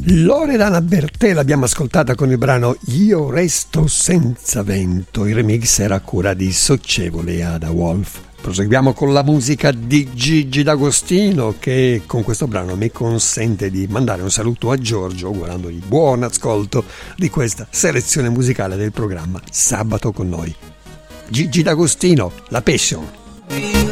Loredana Bertè l'abbiamo ascoltata con il brano Io resto senza vento. Il remix era a cura di Socievole e Ada Wolf. Proseguiamo con la musica di Gigi D'Agostino, che con questo brano mi consente di mandare un saluto a Giorgio augurandogli buon ascolto di questa selezione musicale del programma Sabato con noi. Gigi D'Agostino, La Passion.